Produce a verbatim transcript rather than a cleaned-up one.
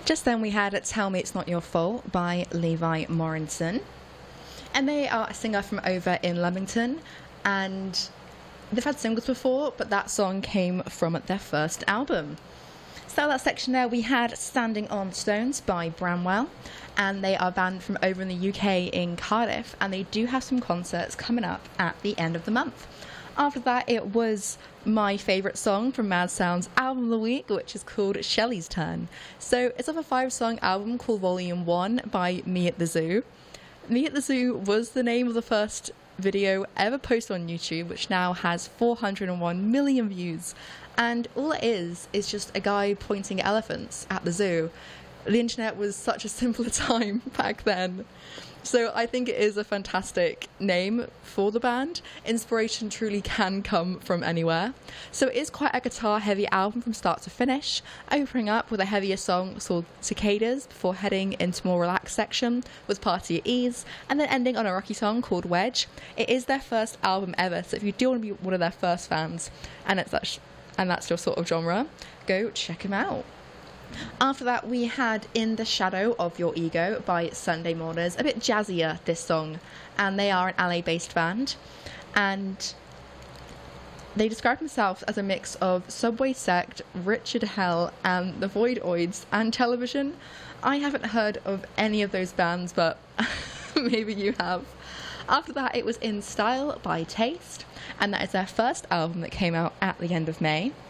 Just then we had Tell Me It's Not Your Fault by Levi Morinson. And they are a singer from over in Leamington, and they've had singles before, but that song came from their first album. So that section there we had Standing on Stones by Bramwell, and they are a band from over in the U K in Cardiff, and they do have some concerts coming up at the end of the month. After that, it was my favourite song from Mad Sound's album of the week, which is called Shelley's Turn. So it's of a five-song album called Volume one by Me at the Zoo. Me at the Zoo was the name of the first video ever posted on YouTube, which now has four hundred one million views. And all it is, is just a guy pointing at elephants at the zoo. The internet was such a simpler time back then. So I think it is a fantastic name for the band. Inspiration truly can come from anywhere. So it is quite a guitar-heavy album from start to finish, opening up with a heavier song called Cicadas before heading into more relaxed section with Party at Ease, and then ending on a rocky song called Wedge. It is their first album ever, so if you do want to be one of their first fans, and it's that sh- and that's your sort of genre, go check them out. After that, we had In the Shadow of Your Ego by Sunday Mourners, a bit jazzier this song, and they are an L A-based band, and they describe themselves as a mix of Subway Sect, Richard Hell, and the Voidoids, and Television. I haven't heard of any of those bands, but maybe you have. After that, it was In Style by Taste, and that is their first album that came out at the end of May.